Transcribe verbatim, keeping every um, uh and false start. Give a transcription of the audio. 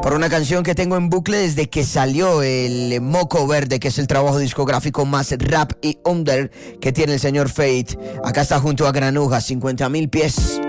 por una canción que tengo en bucle desde que salió el Moco Verde, que es el trabajo discográfico más rap y under que tiene el señor Fate. Acá está junto a Granuja, cincuenta mil pies.